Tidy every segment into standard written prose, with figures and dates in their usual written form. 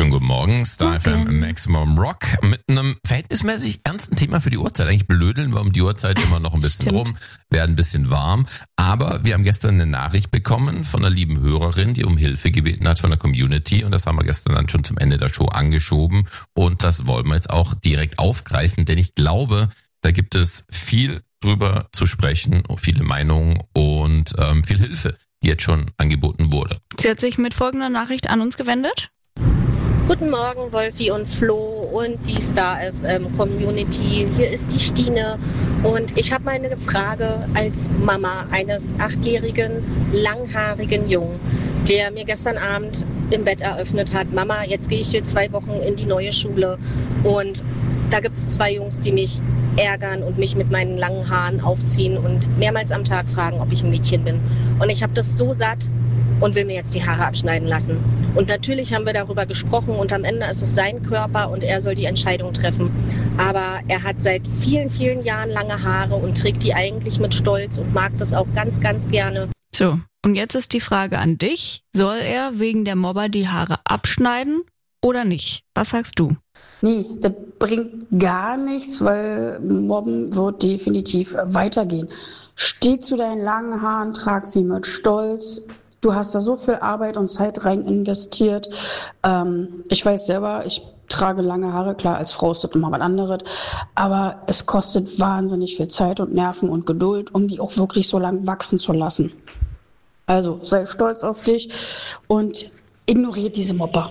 Schönen guten Morgen, Star FM Maximum Rock mit einem verhältnismäßig ernsten Thema für die Uhrzeit. Eigentlich blödeln wir um die Uhrzeit immer noch ein bisschen rum, werden ein bisschen warm. Aber wir haben gestern eine Nachricht bekommen von einer lieben Hörerin, die um Hilfe gebeten hat von der Community. Und das haben wir gestern dann schon zum Ende der Show angeschoben. Und das wollen wir jetzt auch direkt aufgreifen, denn ich glaube, da gibt es viel drüber zu sprechen, viele Meinungen und viel Hilfe, die jetzt schon angeboten wurde. Sie hat sich mit folgender Nachricht an uns gewendet. Guten Morgen, Wolfi und Flo und die Star FM Community. Hier ist die Stine und ich habe mal eine Frage als Mama eines 8-jährigen, langhaarigen Jungen, der mir gestern Abend im Bett eröffnet hat, Mama, jetzt gehe ich hier 2 Wochen in die neue Schule und da gibt es 2 Jungs, die mich ärgern und mich mit meinen langen Haaren aufziehen und mehrmals am Tag fragen, ob ich ein Mädchen bin. Und ich habe das so satt und will mir jetzt die Haare abschneiden lassen. Und natürlich haben wir darüber gesprochen und am Ende ist es sein Körper und er soll die Entscheidung treffen. Aber er hat seit vielen, vielen Jahren lange Haare und trägt die eigentlich mit Stolz und mag das auch ganz, ganz gerne. So, und jetzt ist die Frage an dich. Soll er wegen der Mobber die Haare abschneiden oder nicht? Was sagst du? Nee, das bringt gar nichts, weil Mobben wird definitiv weitergehen. Steh zu deinen langen Haaren, trag sie mit Stolz. Du hast da so viel Arbeit und Zeit rein investiert. Ich weiß selber, ich trage lange Haare. Klar, als Frau ist das immer was anderes. Aber es kostet wahnsinnig viel Zeit und Nerven und Geduld, um die auch wirklich so lang wachsen zu lassen. Also sei stolz auf dich und ignoriert diese Mobber.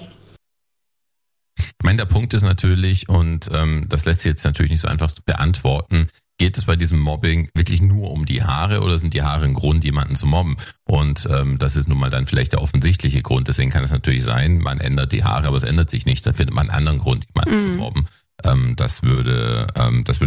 Ich meine, der Punkt ist natürlich, und das lässt sich jetzt natürlich nicht so einfach beantworten, geht es bei diesem Mobbing wirklich nur um die Haare oder sind die Haare ein Grund, jemanden zu mobben? Und das ist nun mal dann vielleicht der offensichtliche Grund. Deswegen kann es natürlich sein, man ändert die Haare, aber es ändert sich nichts. Dann findet man einen anderen Grund, jemanden zu mobben. Das würde